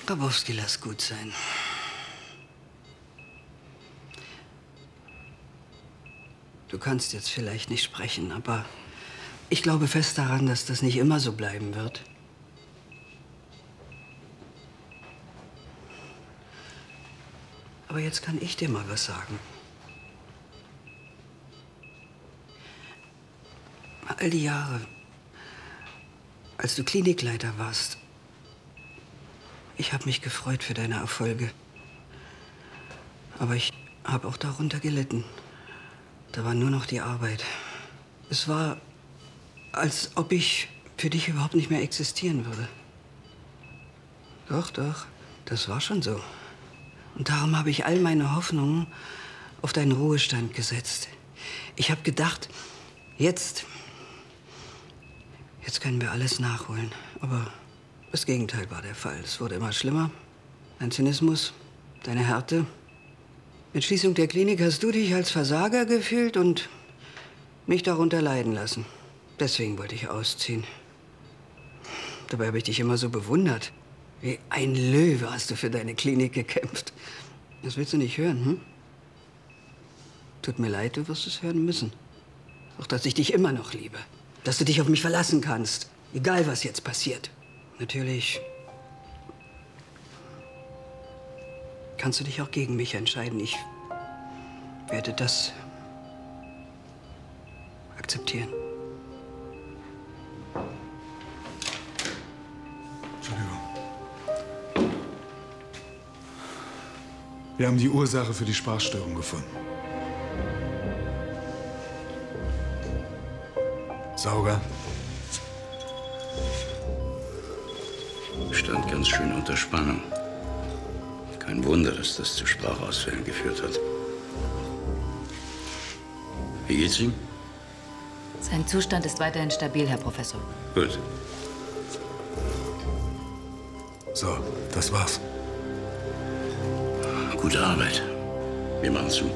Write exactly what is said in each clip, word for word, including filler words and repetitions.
Grabowski, lass gut sein. Du kannst jetzt vielleicht nicht sprechen, aber ich glaube fest daran, dass das nicht immer so bleiben wird. Aber jetzt kann ich dir mal was sagen. All die Jahre, als du Klinikleiter warst, ich habe mich gefreut für deine Erfolge. Aber ich habe auch darunter gelitten. Da war nur noch die Arbeit. Es war, als ob ich für dich überhaupt nicht mehr existieren würde. Doch, doch, das war schon so. Und darum habe ich all meine Hoffnungen auf deinen Ruhestand gesetzt. Ich habe gedacht, jetzt, jetzt können wir alles nachholen. Aber das Gegenteil war der Fall. Es wurde immer schlimmer. Dein Zynismus, deine Härte. Mit Schließung der Klinik hast du dich als Versager gefühlt und mich darunter leiden lassen. Deswegen wollte ich ausziehen. Dabei habe ich dich immer so bewundert. Wie ein Löwe hast du für deine Klinik gekämpft. Das willst du nicht hören, hm? Tut mir leid, du wirst es hören müssen. Auch, dass ich dich immer noch liebe. Dass du dich auf mich verlassen kannst. Egal, was jetzt passiert. Natürlich kannst du dich auch gegen mich entscheiden. Ich werde das akzeptieren. Entschuldigung. Wir haben die Ursache für die Sprachstörung gefunden. Sauger. Stand ganz schön unter Spannung. Kein Wunder, dass das zu Sprachausfällen geführt hat. Wie geht's ihm? Sein Zustand ist weiterhin stabil, Herr Professor. Gut. So, das war's. Gute Arbeit. Wir machen zu.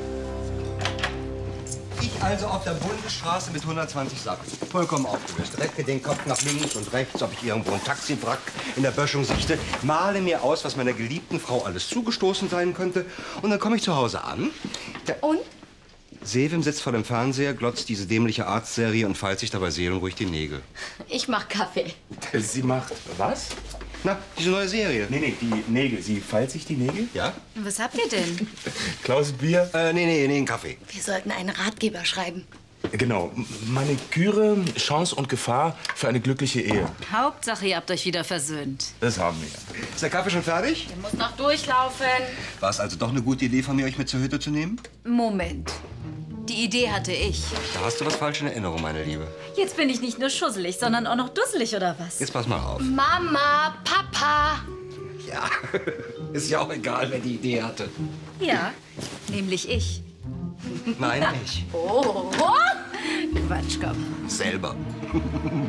Ich also auf der Bundesstraße mit hundertzwanzig Sack. Vollkommen aufgelöst. Recke den Kopf nach links und rechts, ob ich irgendwo ein Taxiwrack in der Böschung sichte. Male mir aus, was meiner geliebten Frau alles zugestoßen sein könnte. Und dann komme ich zu Hause an. Der Und? Sevim sitzt vor dem Fernseher, glotzt diese dämliche Arztserie und feilt sich dabei seelenruhig die Nägel. Ich mach Kaffee. Sie macht was? Na, diese neue Serie. Nee, nee, die Nägel. Sie feilt sich die Nägel? Ja? Was habt ihr denn? Klaus Bier? Äh, nee, nee, nee, einen Kaffee. Wir sollten einen Ratgeber schreiben. Genau. Maniküre, Chance und Gefahr für eine glückliche Ehe. Hauptsache, ihr habt euch wieder versöhnt. Das haben wir. Ist der Kaffee schon fertig? Der muss noch durchlaufen. War es also doch eine gute Idee von mir, euch mit zur Hütte zu nehmen? Moment. Die Idee hatte ich. Da hast du was falsch in Erinnerung, meine Liebe. Jetzt bin ich nicht nur schusselig, sondern auch noch dusselig, oder was? Jetzt pass mal auf. Mama, Papa. Ja, ist ja auch egal, wer die Idee hatte. Ja, nämlich ich. Nein, nicht. Oh, Quatsch, komm. Selber.